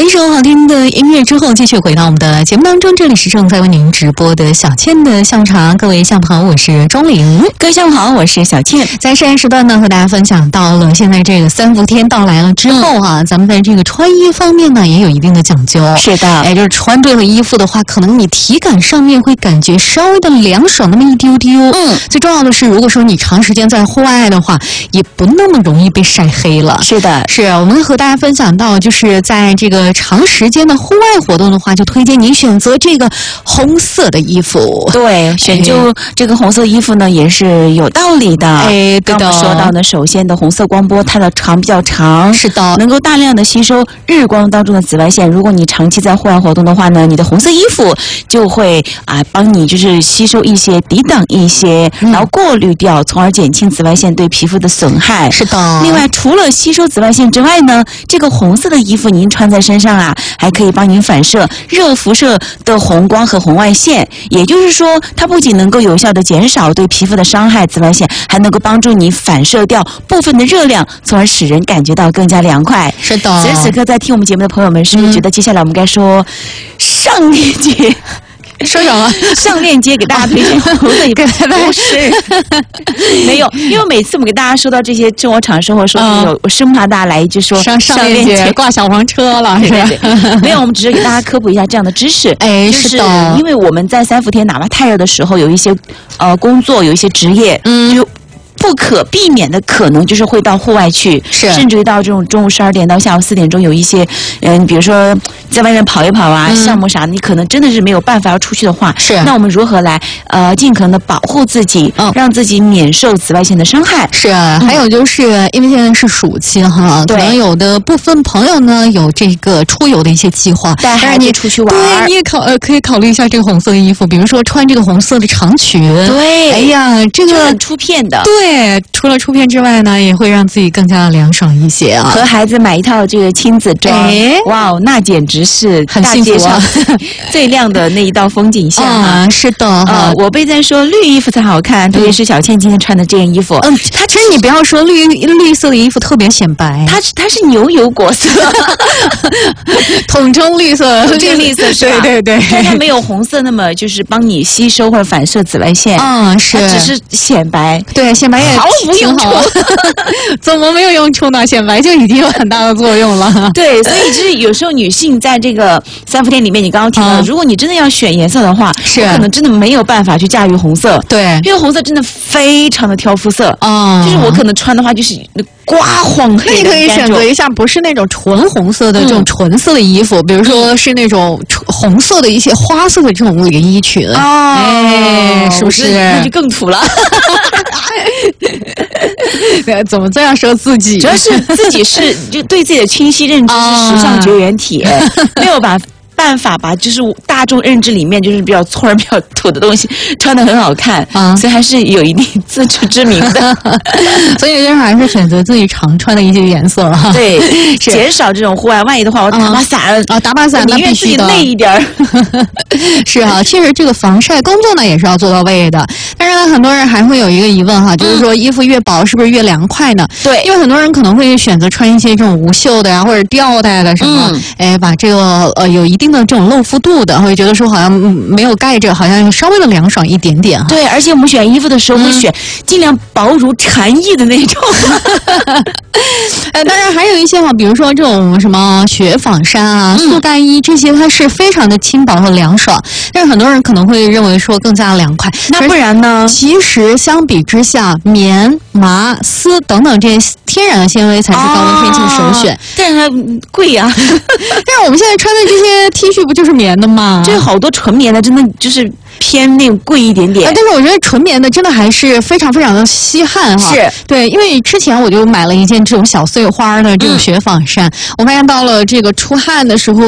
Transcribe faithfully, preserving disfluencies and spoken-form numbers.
一首好听的音乐之后，继续回到我们的节目当中。这里是正在为您直播的小倩的下午茶，各位下午好，我是钟玲。 各位下午好，我是小倩。 在上一时段呢，和大家分享到了现在这个三伏天到来了之后啊，嗯、咱们在这个穿衣方面呢，也有一定的讲究。 是的， 哎，就是穿对了衣服的话，可能你体感上面会感觉稍微的凉爽那么一丢丢。嗯，最重要的是，如果说你长时间在户外的话，也不那么容易被晒黑了。 是的， 是我们和大家分享到，就是在这个长时间的户外活动的话，就推荐您选择这个红色的衣服。 对，选就这个红色衣服呢，也是有道理的。 哎，对的。 刚我们说到呢，首先的红色光波，它的长比较长， 是的， 能够大量的吸收日光当中的紫外线。如果你长期在户外活动的话呢，你的红色衣服就会啊帮你就是吸收一些、抵挡一些，嗯、然后过滤掉，从而减轻紫外线对皮肤的损害。 是的。 另外，除了吸收紫外线之外呢，这个红色的衣服您穿在身上啊，还可以帮您反射热辐射的红光和红外线。也就是说，它不仅能够有效的减少对皮肤的伤害紫外线，还能够帮助你反射掉部分的热量，从而使人感觉到更加凉快。 是的。 此时此刻在听我们节目的朋友们，是不是觉得接下来我们该说上链接？ 说什么？ 上链接给大家推荐红色衣服，不是没有，因为每次我们给大家说到这些生活场生活说的有，我生怕大家来一句说上上链接挂小黄车了，是吧？ 没有，我们只是给大家科普一下这样的知识。 哎， 是的， 因为我们在三伏天，哪怕太热的时候，有一些呃工作，有一些职业，嗯，就不可避免的可能就是会到户外去， 是甚至于到这种中午十二点到下午四点钟，有一些嗯，比如说在外面跑一跑啊，嗯、项目啥的，你可能真的是没有办法要出去的话， 是那我们如何来呃尽可能的保护自己，嗯、让自己免受紫外线的伤害？ 是，还有就是因为现在是暑期哈，可能有的部分朋友呢有这个出游的一些计划， 带孩子出去玩， 对，你也考呃可以考虑一下这个红色的衣服，比如说穿这个红色的长裙， 对， 哎呀，这个很出片的， 对。对，除了出片之外呢，也会让自己更加凉爽一些啊。 和孩子买一套这个亲子装，哎、哇哦，那简直是很幸福啊！ 最亮的那一道风景线啊！ 嗯、是的， 呃，我辈在说绿衣服才好看，特别是小倩今天穿的这件衣服， 嗯，它其实你不要说绿绿色的衣服特别显白， 它它是牛油果色， 统称绿色， 这个绿色是吧？ 对对对， 但它没有红色那么就是帮你吸收或者反射紫外线， 嗯，是， 它只是显白， 对，显白也毫无用处。 怎么没有用处呢？显白就已经有很大的作用了。 对，所以就是有时候女性在这个三伏天里面，你刚刚提到的，嗯、如果你真的要选颜色的话， 是可能真的没有办法去驾驭红色。 对， 因为红色真的非常的挑肤色啊、嗯， 就是我可能穿的话就是刮黄黑的。 那你可以选择一下不是那种纯红色的这种纯色的衣服，嗯、比如说是那种红色的一些花色的这种连衣裙。 哦， 哎，是不是？ 那就更土了。 怎么这样说自己？ 主要是自己是就对自己的清晰认知是时尚绝缘体，啊、没有把办法把就是大众认知里面就是比较粗而比较土的东西穿得很好看，啊、所以还是有一定自知之明的。 所以就是还是选择自己常穿的一些颜色哈。 对，减少这种户外。万一的话，我打把伞啊，打把伞那必须的， 累一点儿。 是啊，其实这个防晒工作呢也是要做到位的。但是呢，很多人还会有一个疑问哈，就是说衣服越薄是不是越凉快呢？ 对， 因为很多人可能会选择穿一些这种无袖的呀，或者吊带的什么，嗯、哎，把这个呃有一定的这种露肤度的，会觉得说好像没有盖着，好像稍微的凉爽一点点哈。 对，而且我们选衣服的时候会选尽量薄如蝉翼的那种。 呃，当然还有一些哈，比如说这种什么雪纺衫啊、嗯、速干衣这些，它是非常的轻薄和凉爽，但是很多人可能会认为说更加凉快。 那不然呢？ 其实相比之下，棉、麻、丝等等这些天然的纤维才是高温天气的首选。哦、 但是它贵呀、啊。但是我们现在穿的这些 T 恤不就是棉的吗？ 这好多纯棉的，真的就是偏那个贵一点点。 啊、但是我觉得纯棉的真的还是非常非常的稀罕哈。 是对，因为之前我就买了一件这种小碎花的这种雪纺衫，嗯、我发现到了这个出汗的时候。